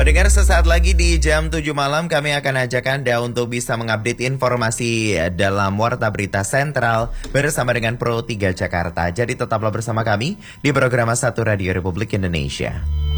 Pendengar, sesaat lagi di jam 7 malam kami akan ajak Anda untuk bisa mengupdate informasi dalam Warta Berita Sentral bersama dengan Pro 3 Jakarta. Jadi tetaplah bersama kami di program 1 Radio Republik Indonesia.